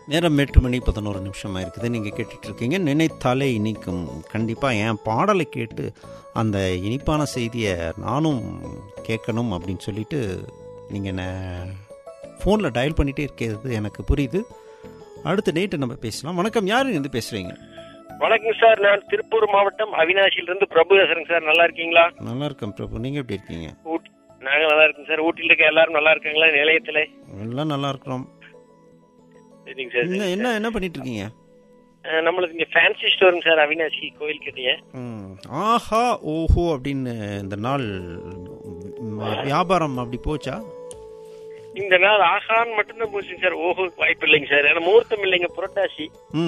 நேரம் 8:11 இருக்குது. நீங்கள் கேட்டுட்ருக்கீங்க நினைத்தாலே இனிக்கும். கண்டிப்பாக என் பாடலை கேட்டு அந்த இனிப்பான செய்தியை நானும் கேட்கணும் அப்படின்னு சொல்லிட்டு நீங்கள் என்ன ஃபோனில் டயல் பண்ணிகிட்டே இருக்கிறது எனக்கு புரியுது. அடுத்த டேட்டு நம்ம பேசலாம். வணக்கம், யார் இருந்து பேசுகிறீங்க? வணக்கம் சார், நான் திருப்பூர் மாவட்டம் அவினாசியிலிருந்து பிரபு பேசுறேங்க சார். நல்லா இருக்கீங்களா? நல்லா இருக்கேன் பிரபு, நீங்கள் எப்படி இருக்கீங்க? நாங்கள் நல்லா இருக்கோம் சார். ஊட்டியில் இருக்க எல்லாரும் நல்லா இருக்காங்களா? நிலையத்தில் எல்லாம் நல்லா இருக்கிறோம். சரிங்க சார். என்ன பண்ணிட்டு இருக்கீங்க? நம்மளுக்கு இங்கே ஃபேன்சி ஸ்டோருங்க சார், அவினாசி கோயில் கிட்டேயே. ஆஹா ஓஹோ அப்படின்னு இந்த நாள் வியாபாரம் அப்படி போச்சா? இந்த நாள் ஆஹான்னு மட்டும்தான் போச்சுங்க சார். ஓஹோ வாய்ப்பு இல்லைங்க சார். ஏன்னா முகூர்த்தம் இல்லைங்க, புரட்டாசி.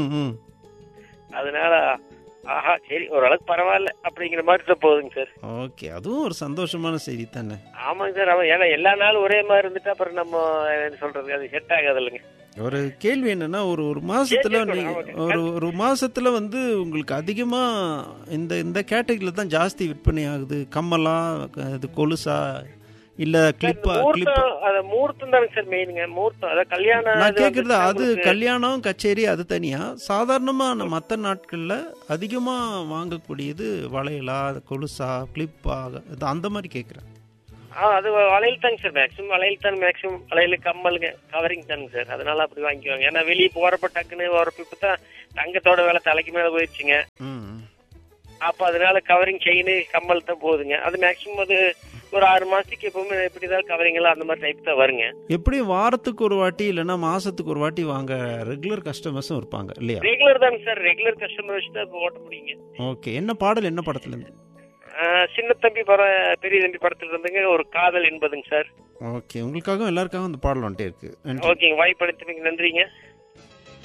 அதனால ஆஹா சரி ஓரளவுக்கு பரவாயில்ல அப்படிங்கிற மாதிரி தான் போகுதுங்க சார். ஓகே, அதுவும் ஒரு சந்தோஷமான செய்தி தானே. ஆமாங்க சார். ஆமாம், ஏன்னா எல்லா நாளும் ஒரே மாதிரி இருந்துட்டு அப்புறம் நம்ம என்ன சொல்றது, அது செட் ஆகாது இல்லைங்க. ஒரு கேள்வி என்னன்னா, ஒரு மாசத்துல ஒரு மாசத்துல வந்து உங்களுக்கு அதிகமா இந்த கேட்டகரியில தான் ஜாஸ்தி விற்பனை ஆகுது. கம்மலா, இது கொலுசா, இல்ல கிளிப்பா? முகூர்த்தம் தானே சார் மெயினுங்க. முகூர்த்தம் அதாவது கல்யாணம். நான் கேக்குறது அது கல்யாணம் கச்சேரி அது தனியா. சாதாரணமா மற்ற நாட்கள்ல அதிகமா வாங்கக்கூடியது வளையலா, கொலுசா, கிளிப்பா, அந்த மாதிரி கேக்குறேன். அது வளையல் தாங்க சார். மேக்ஸிமம் வளையல் தான். மேக்ஸிமம் வளையல், கம்மலுங்க, கவரிங் தானுங்க சார். அதனால அப்படி வாங்கிக்குவாங்க. ஏன்னா வெளியே போறப்ப டக்குன்னு வரப்ப இப்பதான் தங்கத்தோட வேலை தலைக்கு மேல போயிடுச்சுங்க. அப்ப அதனால கவரிங், செயின், கம்மல் தான் போகுதுங்க. அது மேக்ஸிமம் அது ஒரு 6 மாசத்துக்கு எப்பவுமே எப்படிதான் கவரிங் எல்லாம் அந்த மாதிரி டைப் தான் வருங்க. எப்படி வாரத்துக்கு ஒரு வாட்டி இல்லைன்னா மாசத்துக்கு ஒரு வாட்டி வாங்க ரெகுலர் கஸ்டமர்ஸும் இருப்பாங்க இல்லையா? ரெகுலர் தாங்க சார். ரெகுலர் கஸ்டமர்ஸ் தான் ஓட்ட முடியுங்க. ஓகே, என்ன பாடல், என்ன படத்துல இருந்து? சின்ன தம்பி படம், பெரிய தம்பி படத்துல இருந்துங்க ஒரு காதல் என்பதுங்க சார். ஓகே, உங்களுக்காகவும் எல்லாருக்காகவும் அந்த பாடல் வந்துட்டே இருக்கு. ஓகேங்க, வாய்ப்பு அளித்தமைக்கு நன்றிங்க.